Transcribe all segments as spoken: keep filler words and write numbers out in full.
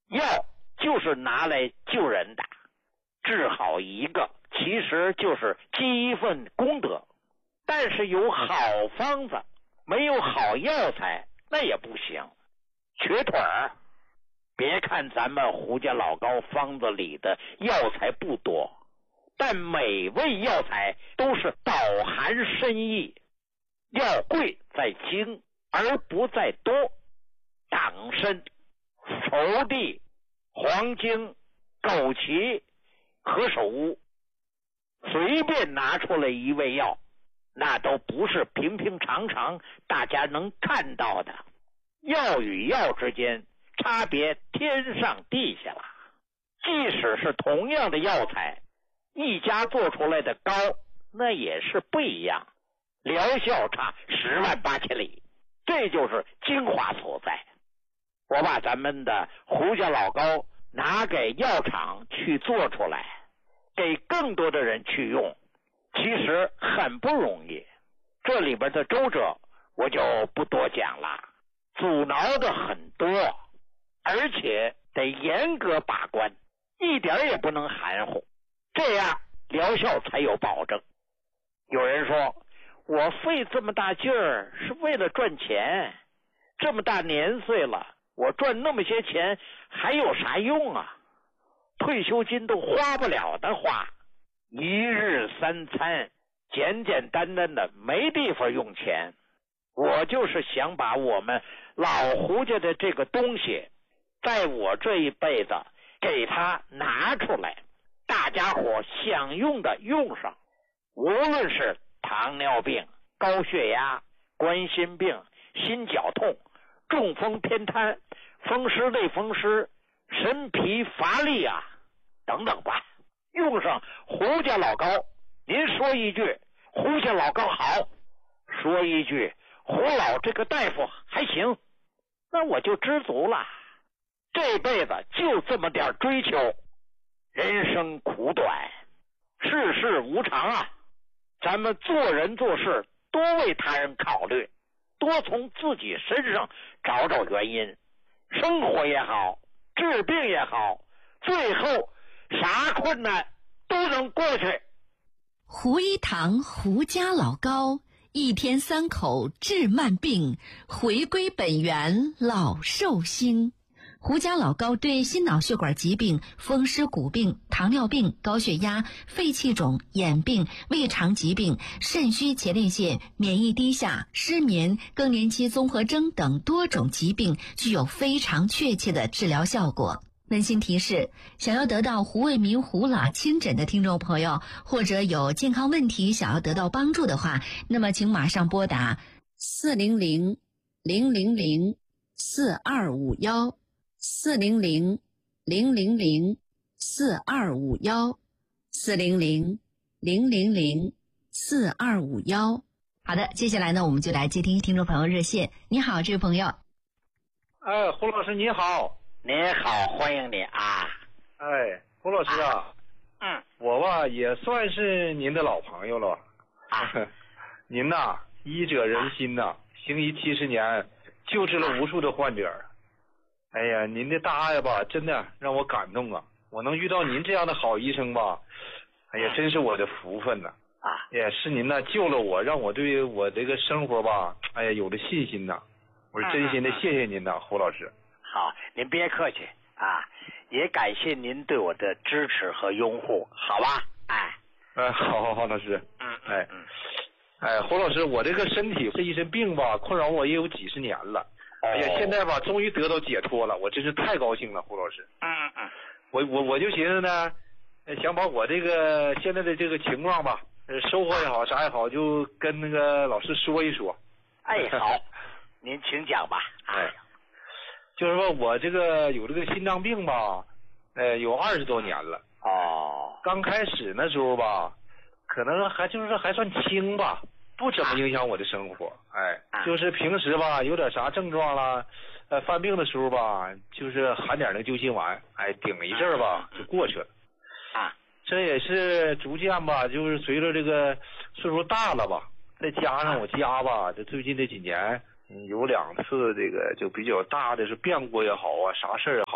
药就是拿来救人的，治好一个其实就是积一份功德。但是有好方子没有好药材那也不行，瘸腿儿。别看咱们胡家老高方子里的药材不多，但每味药材都是饱含深意，药贵在精而不在多。党参、熟地、黄精、枸杞、何首乌，随便拿出来一味药，那都不是平平常常大家能看到的。药与药之间差别天上地下了。即使是同样的药材，一家做出来的膏那也是不一样，疗效差十万八千里，这就是精华所在。我把咱们的胡家老膏拿给药厂去做出来，给更多的人去用，其实很不容易。这里边的周折我就不多讲了，阻挠的很多，而且得严格把关，一点也不能含糊，这样疗效才有保证。有人说，我费这么大劲儿是为了赚钱，这么大年岁了，我赚那么些钱还有啥用啊？退休金都花不了的花，一日三餐简简单单的没地方用钱。我就是想把我们老胡家的这个东西在我这一辈子给他拿出来，大家伙想用的用上。无论是糖尿病、高血压、冠心病、心绞痛、中风偏瘫、风湿类风湿、神疲乏力啊等等吧，用上胡家老膏，您说一句胡家老膏好，说一句胡老这个大夫还行，那我就知足了。这辈子就这么点追求，人生苦短，世事无常啊，咱们做人做事多为他人考虑，多从自己身上找找原因，生活也好，治病也好，最后啥困难都能过去。 胡一堂胡家老膏，一天三口治慢病，回归本源老寿星。胡家老膏对心脑血管疾病、风湿骨病、糖尿病、高血压、肺气肿、眼病、胃肠疾病、肾虚前列腺、免疫低下、失眠、更年期综合征等多种疾病具有非常确切的治疗效果。温馨提示，想要得到胡卫民胡老亲诊的听众朋友，或者有健康问题想要得到帮助的话，那么请马上拨打四零零零零零四二五幺四零零零零零四二五幺四零零零零零四二五幺。好的，接下来呢，我们就来接听听众朋友热线。你好，这位朋友。 哎，胡老师你好。 您好，欢迎你啊。 哎，胡老师啊，啊嗯， 我吧也算是您的老朋友了啊。 您呐，医者仁心呐，行医七十年，救治了无数的患者。哎呀，您的大爱吧，真的让我感动啊！我能遇到您这样的好医生吧，哎呀，真是我的福分呐！ 啊， 也是您呢救了我，让我对我这个生活吧，哎呀，有了信心呐！我是真心的谢谢您呐，胡老师。 好，您别客气啊，也感谢您对我的支持和拥护，好吧？哎， 哎，好好好，老师， 嗯， 哎，哎，胡老师，我这个身体这一身病吧，困扰我也有几十年了。哎呀，现在吧，终于得到解脱了，我真是太高兴了，胡老师。 嗯嗯， 我我我就寻思呢，想把我这个现在的这个情况吧，收获也好，啥也好，就跟那个老师说一说。 哎，好，您请讲吧。 哎，就是说我这个有这个心脏病吧，呃，有二十多年了。 哦。 刚开始那时候吧，可能还就是还算轻吧。不怎么影响我的生活，哎，就是平时吧，有点啥症状啦，呃，犯病的时候吧，就是含点那个救心丸，哎，顶一阵吧就过去了。 啊， 这也是逐渐吧，就是随着这个岁数大了吧，再加上我家吧，这最近这几年，嗯，有两次这个就比较大的是变故也好啊，啥事儿也好，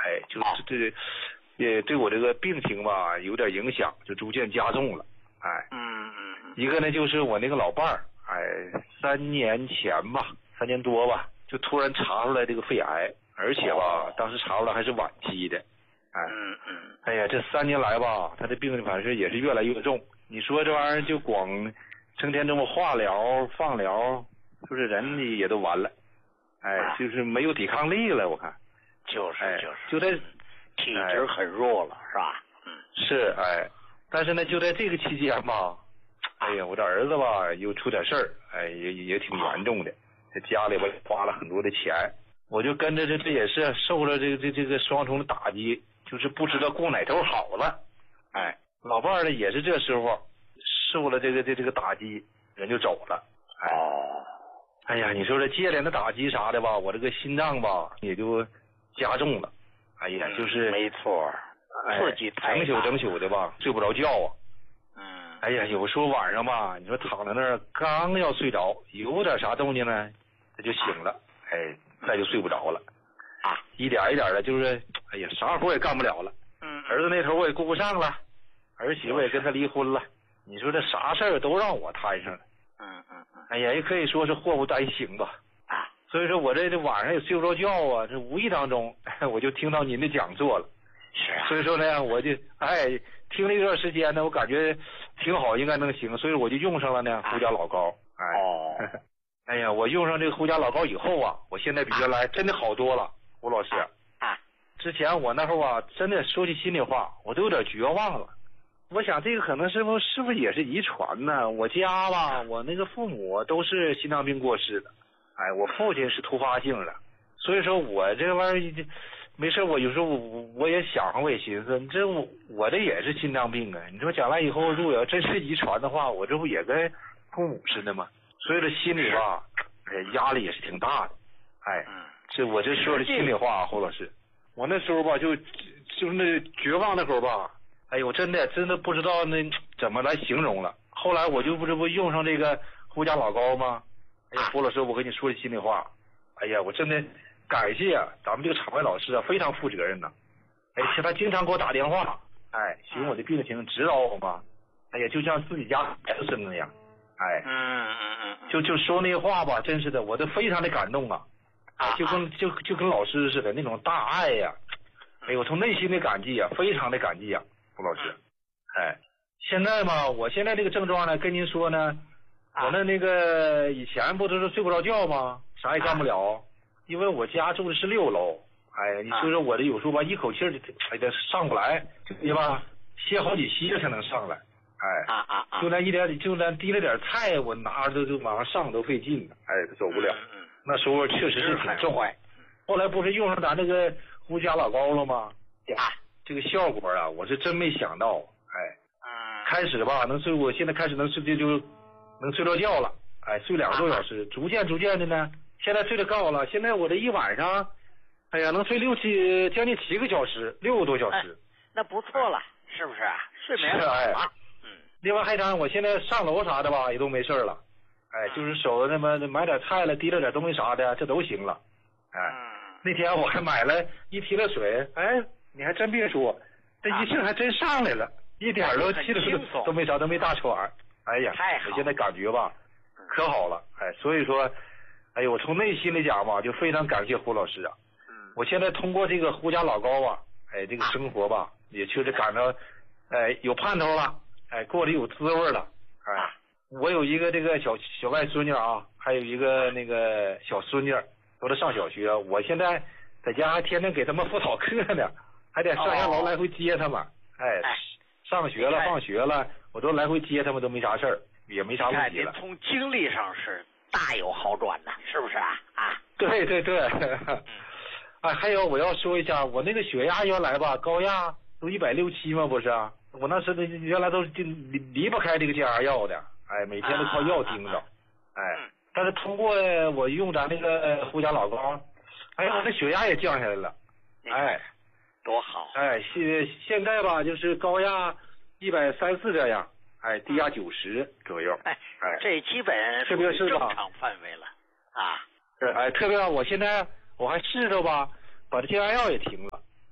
哎，就是这也对我这个病情吧有点影响，就逐渐加重了，哎， 嗯嗯， 一个呢就是我那个老伴儿，哎，三年前吧，三年多吧，就突然查出来这个肺癌，而且吧，当时查出来还是晚期的，哎， 嗯嗯， 哎呀，这三年来吧，他的病反正也是越来越重。你说这玩意儿就光成天这么化疗、放疗，就是人呢也都完了，哎，就是没有抵抗力了，我看。 就是就是， 就在体质很弱了，是吧？嗯， 是哎，但是呢，就在这个期间吧，哎呀，我这儿子吧又出点事儿，哎，也也挺严重的，在家里吧花了很多的钱，我就跟着这这也是受了这个这这个双重的打击，就是不知道顾哪头好了，哎，老伴儿呢也是这时候受了这个这这个打击，人就走了， 哦， 哎呀，你说这接连的打击啥的吧，我这个心脏吧也就加重了，哎呀，就是没错，刺激太大， 整宿整宿的吧，睡不着觉啊。 嗯， 哎呀，有时候晚上吧，你说躺在那儿刚要睡着，有点啥动静呢，他就醒了，哎，再就睡不着了， 啊， 一点一点的，就是，哎呀，啥活也干不了了。 嗯， 儿子那头我也顾不上了，儿媳妇也跟他离婚了，你说这啥事儿都让我摊上了。 嗯嗯嗯， 哎呀，也可以说是祸不单行吧。 啊， 所以说我这这晚上也睡不着觉啊，这无意当中我就听到您的讲座了。 是啊。 所以说呢，我就哎听了一段时间呢，我感觉挺好，应该能行，所以我就用上了呢胡家老膏。哎， 哦， 哎呀，我用上这个胡家老膏以后啊，我现在比原来真的好多了，胡老师。 啊， 之前我那会儿啊，真的说句心里话，我都有点绝望了。我想这个可能是不是不是也是遗传呢？我家吧，我那个父母都是心脏病过世的，哎，我父亲是突发性的，所以说我这玩意儿没事，我有时候我我也想，我也寻思，这我我这也是心脏病啊。你说将来以后如果要真是遗传的话，我这不也跟父母似的吗？所以说心里吧，哎，压力也是挺大的。哎，这我这说的心里话，胡老师，我那时候吧就就是那绝望那会儿吧。哎呦，真的真的不知道那怎么来形容了。后来我就不这不用上这个胡家老膏吗？哎呀，胡老师，我跟你说句心里话，哎呀，我真的感谢啊，咱们这个场外老师啊，非常负责任呐。哎，他经常给我打电话，哎，询我的病情，指导我嘛。哎呀，就像自己家孩子那样，哎， 嗯嗯嗯， 就就说那话吧，真是的，我都非常的感动啊，哎，就跟就就跟老师似的那种大爱呀，哎呦，从内心的感激啊，非常的感激啊。胡老师，哎，现在嘛，我现在这个症状呢，跟您说呢，我那那个以前不都是睡不着觉吗？啥也干不了，因为我家住的是六楼，哎，你说说我这有时候吧，一口气儿就哎这上不来，对吧？歇好几息才能上来，哎， 啊啊啊， 就那一点，就那滴了点菜，我拿着就往上上都费劲，哎，走不了。 嗯， 那时候确实是挺重。后来不是用上咱那个胡家老膏了吗？ 啊。 这个效果啊，我是真没想到，哎， 嗯， 开始吧，能睡，我现在开始能睡就就能睡着觉了，哎，睡两个多小时，逐渐逐渐的呢，现在睡得高了，现在我这一晚上，哎呀，能睡六七将近七个小时，六个多小时， 那不错了，是不是啊？睡眠好啊，嗯。 另外还当我现在上楼啥的吧，也都没事了，哎，就是手那么买点菜了，提了点东西啥的，这都行了，哎，那天我还买了一提了水，哎。你还真别说，这一劲还真上来了，一点都气都都没啥，都没大喘。哎呀，我现在感觉吧，可好了，哎，所以说，哎呦，我从内心里讲吧，就非常感谢胡老师啊。嗯。我现在通过这个胡家老膏啊，哎，这个生活吧，也确实感到，哎，有盼头了，哎，过得有滋味了，哎，我有一个这个小小外孙女啊，还有一个那个小孙女，都在上小学，我现在在家还天天给他们辅导课呢。还得上下楼来回接他们，哎，上学了放学了，我都来回接他们，都没啥事儿，也没啥问题了。 从精力上是大有好转的，是不是啊？啊， 对对对，啊，还有我要说一下，我那个血压原来吧，高压都一百六七嘛，不是？我那时原来都离离不开这个降压药的，哎，每天都靠药盯着，哎，但是通过我用咱那个胡家老膏，哎呀，我这血压也降下来了，哎。 多好！ 哎，现现在吧，就是高压一百三四这样，哎，低压九十左右。 哎，哎，这基本特别是正常范围了啊。 是，哎，特别我现在我还试着吧，把这降压药也停了。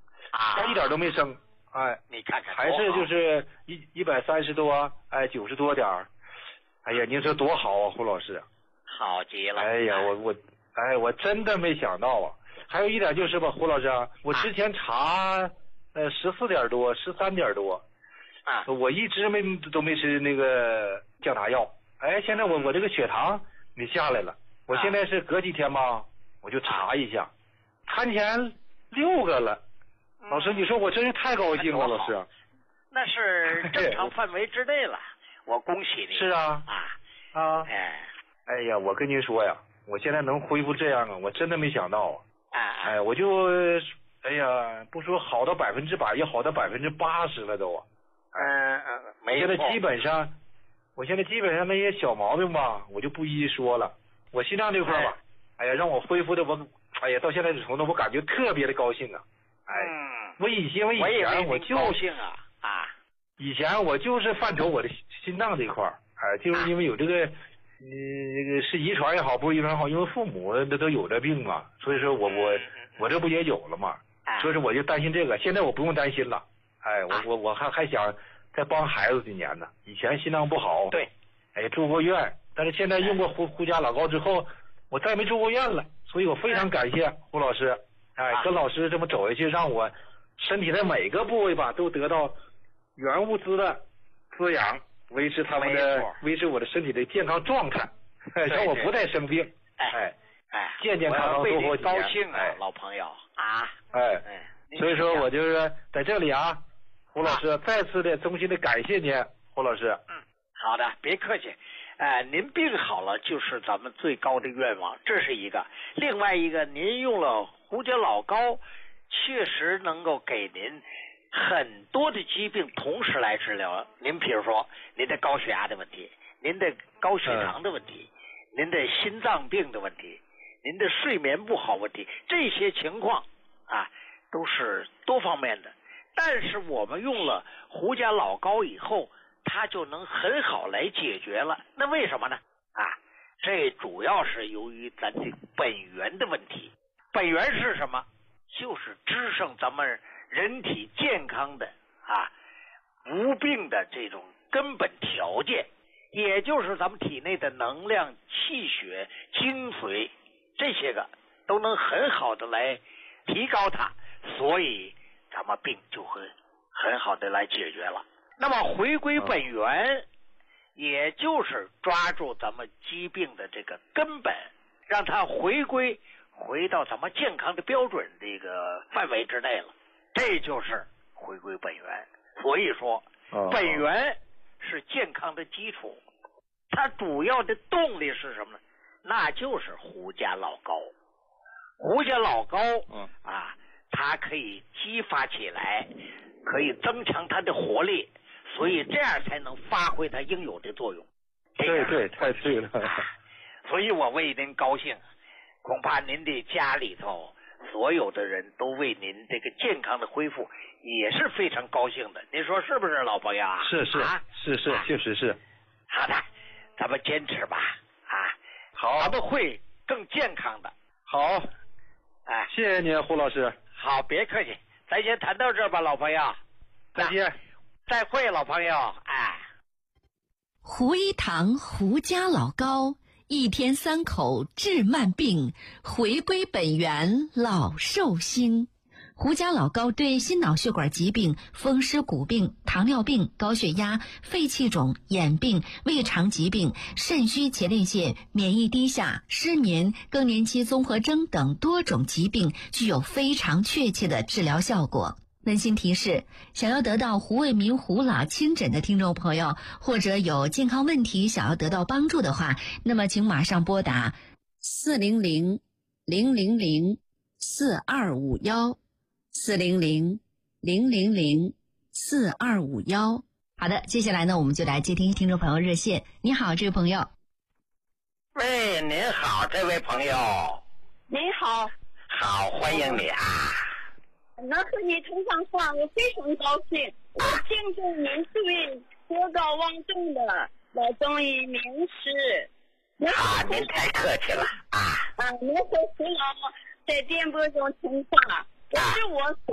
啊， 他一点都没升，哎， 你看看， 还是就是一一百三十多，哎，九十多点儿，哎呀，您说多好啊，胡老师， 好极了。 哎呀，我我，哎，我真的没想到啊。还有一点就是吧，胡老师啊，我之前查，呃，十四点多，十三点多， 啊， 我一直没都没吃那个降压药，哎，现在我我这个血糖没下来了，我现在是隔几天吧，我就查一下，看前六个了，老师，你说我真是太高兴了，老师。 那是正常范围之内了，我恭喜你。 是啊， 啊啊， 哎， 哎呀，我跟您说呀，我现在能恢复这样啊，我真的没想到啊。 啊， 哎，我就，哎呀，不说好到百分之百，也好到百分之八十了都。 嗯嗯，没错。现在基本上，我现在基本上那些小毛病吧，我就不一一说了。我心脏这块吧，哎呀，让我恢复的我，哎呀，到现在这程度，我感觉特别的高兴啊。哎， 嗯， 我以前我以前我就高兴啊啊， 以前我就是犯愁我的心脏这块儿，哎，就是因为有这个。嗯，这个是遗传也好，不是遗传也好，因为父母那都有这病嘛，所以说我我我这不也有了嘛，所以说我就担心这个，现在我不用担心了，哎，我我我还还想再帮孩子几年呢，以前心脏不好， 对， 哎，住过院，但是现在用过胡胡家老高之后，我再没住过院了，所以我非常感谢胡老师，哎，跟老师这么走下去，让我身体的每个部位吧都得到原物质的滋养。维持他们的维持我的身体的健康状态，让我不再生病，哎哎， 健健康康多活几年。 高兴啊，老朋友啊， 哎，所以说我就是在这里啊，胡老师再次的衷心的感谢您，胡老师。 嗯，好的，别客气。呃，您病好了就是咱们最高的愿望，这是一个。另外一个，您用了胡椒老膏，确实能够给您很多的疾病同时来治疗。您比如说您的高血压的问题，您的高血糖的问题，嗯、您的心脏病的问题，您的睡眠不好问题，这些情况啊都是多方面的。但是我们用了胡家老膏以后，它就能很好来解决了。那为什么呢？啊，这主要是由于咱这本源的问题。本源是什么？就是支撑咱们人体健康的啊无病的这种根本条件，也就是咱们体内的能量、气血、精髓这些个都能很好的来提高它，所以咱们病就会很好的来解决了。那么回归本源，也就是抓住咱们疾病的这个根本，让它回归回到咱们健康的标准这个范围之内了，这就是回归本源。所以说本源是健康的基础，它主要的动力是什么呢？那就是胡家老膏。胡家老膏啊，它可以激发起来，可以增强它的活力，所以这样才能发挥它应有的作用。 对对，太对了。 所以我为您高兴，恐怕您的家里头所有的人都为您这个健康的恢复也是非常高兴的。您说是不是，老朋友啊？ 是是、啊、是是，确实是。 好的，咱们坚持吧，啊， 好， 咱们会更健康的。 好， 哎， 谢谢您，胡老师。 好，别客气，咱先谈到这儿吧，老朋友。 再见。 再会，老朋友。哎， 胡一堂胡家老膏，一天三口治慢病，回归本源老寿星。胡家老膏对心脑血管疾病、风湿骨病、糖尿病、高血压、肺气肿、眼病、胃肠疾病、肾虚前列腺、免疫低下、失眠、更年期综合征等多种疾病具有非常确切的治疗效果。温馨提示，想要得到胡卫民胡老亲诊的听众朋友，或者有健康问题想要得到帮助的话，那么请马上拨打四零零零零零四二五幺四零零零零零四二五幺。好的，接下来呢，我们就来接听听众朋友热线。你好，这位朋友。 喂，您好，这位朋友。 您好。 好，欢迎你啊。 能和你通上话，我非常高兴。我敬重您这位德高望重的老中医名师。 啊，您太客气了啊！ 啊，能和胡老在电波中通话，这是我。